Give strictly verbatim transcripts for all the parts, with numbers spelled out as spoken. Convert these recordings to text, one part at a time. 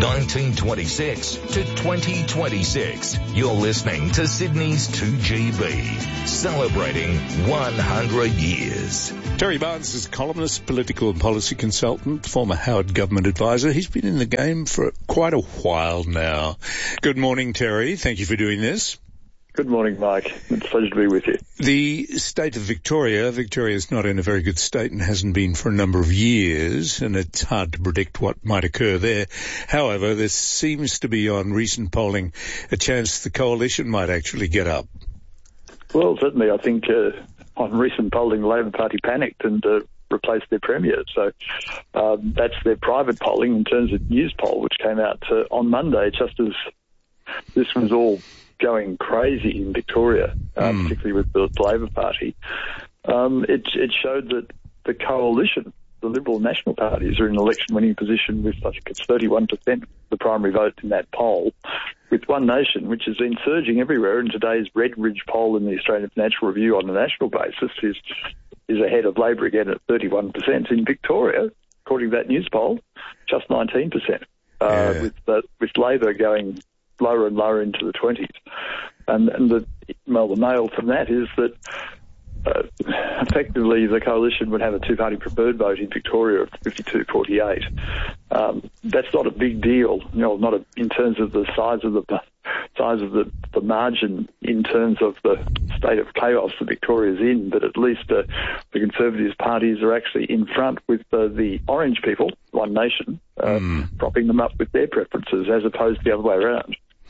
nineteen twenty-six to twenty twenty-six. You're listening to Sydney's two G B, celebrating one hundred years. Terry Barnes is a columnist, political and policy consultant, former Howard government advisor. He's been in the game for quite a while now. Good morning, Terry. Thank you for doing this. Good morning, Mike. It's a pleasure to be with you. The state of Victoria, Victoria's not in a very good state and hasn't been for a number of years, and it's hard to predict what might occur there. However, there seems to be, on recent polling, a chance the coalition might actually get up. Well, certainly, I think uh, on recent polling, the Labor Party panicked and uh, replaced their premier. So um, that's their private polling. In terms of news poll, which came out uh, on Monday, just as this was all going crazy in Victoria, uh, mm. particularly with the Labor Party, um, it, it showed that the coalition, the Liberal National parties, are in an election-winning position with, I think it's thirty-one percent of the primary vote in that poll, with One Nation, which has been surging everywhere. And today's Redridge poll in the Australian Financial Review on a national basis is is ahead of Labor again at thirty-one percent. In Victoria, according to that news poll, just nineteen percent, uh, yeah. with, uh, with Labor going lower and lower into the twenties. And, and the, well, the mail from that is that uh, effectively the coalition would have a two-party preferred vote in Victoria of fifty-two forty-eight. Um, that's not a big deal, you know, not a, in terms of the size of the size of the, the margin in terms of the state of chaos that Victoria's in, but at least uh, the Conservative parties are actually in front with uh, the Orange people, One Nation, uh, mm. propping them up with their preferences as opposed to the other way around.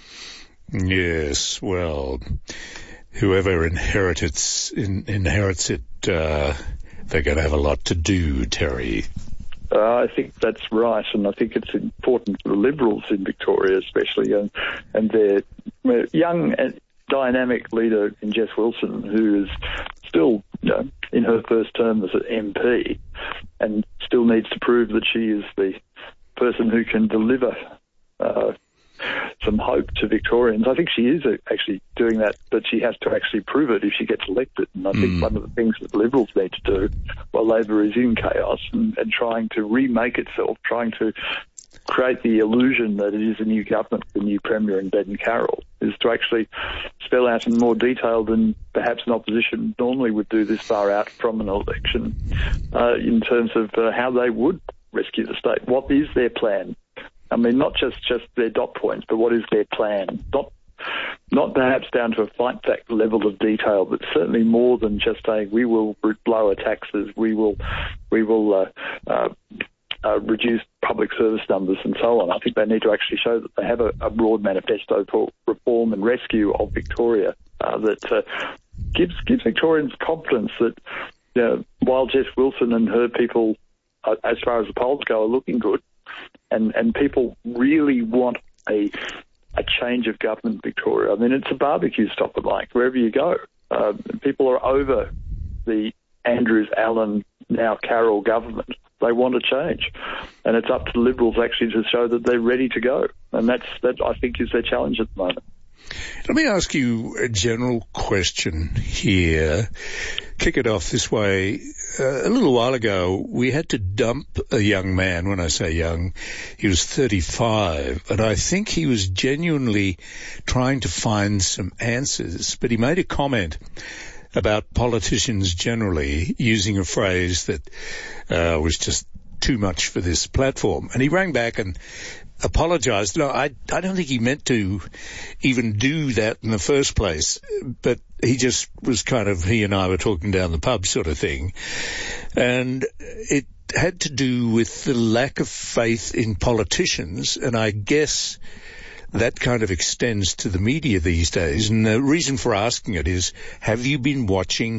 Yes, well, whoever inherits in, inherits it, uh, they're going to have a lot to do, Terry. Uh, I think that's right, and I think it's important for the Liberals in Victoria especially, and, and their young and dynamic leader in Jess Wilson, who is still, you know, in her first term as an M P and still needs to prove that she is the person who can deliver uh, some hope to Victorians. I think she is actually doing that, but she has to actually prove it if she gets elected. And I think mm. one of the things that the Liberals need to do while Labor is in chaos and, and trying to remake itself, trying to create the illusion that it is a new government, the new Premier and Ben Carroll, is to actually spell out in more detail than perhaps an opposition normally would do this far out from an election uh, in terms of uh, how they would rescue the state. What is their plan? I mean, not just, just their dot points, but what is their plan? Not not perhaps down to a fight back level of detail, but certainly more than just saying we will lower taxes, we will we will uh, uh, uh, reduce public service numbers and so on. I think they need to actually show that they have a, a broad manifesto for reform and rescue of Victoria uh, that uh, gives gives Victorians confidence that, you know, while Jess Wilson and her people, uh, as far as the polls go, are looking good, and, and people really want a a change of government in Victoria. I mean, it's a barbecue stopper, Mike, wherever you go. Uh, people are over the Andrews, Allen, now Carroll government. They want to change. And it's up to the Liberals actually to show that they're ready to go. And that's, that I think, is their challenge at the moment. Let me ask you a general question here. Kick it off this way. Uh, a little while ago, we had to dump a young man. When I say young, he was thirty-five, and I think he was genuinely trying to find some answers, but he made a comment about politicians generally using a phrase that uh, was just too much for this platform. And he rang back and apologized. No, I, I don't think he meant to even do that in the first place, but he just was kind of, he and I were talking down the pub sort of thing. And it had to do with the lack of faith in politicians, and I guess that kind of extends to the media these days. And the reason for asking it is, have you been watching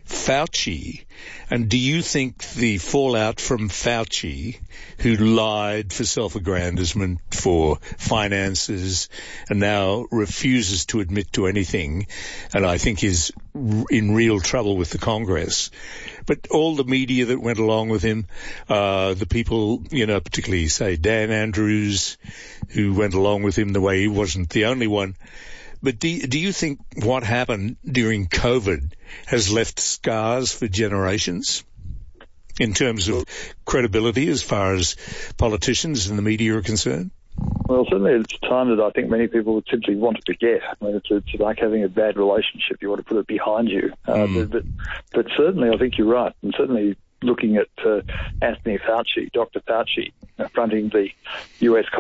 Fauci? And do you think the fallout from Fauci, who lied for self-aggrandizement, for finances, and now refuses to admit to anything, and I think is in real trouble with the Congress, but all the media that went along with him, uh, the people, you know, particularly, say, Dan Andrews, who went along with him the way he wasn't the only one. But do, do you think what happened during COVID has left scars for generations in terms of credibility as far as politicians and the media are concerned? Well, certainly it's a time that I think many people would simply want to forget. I mean, it's, it's like having a bad relationship. You want to put it behind you. Uh, Mm. but, but certainly I think you're right. And certainly looking at uh, Anthony Fauci, Doctor Fauci, uh, fronting the U S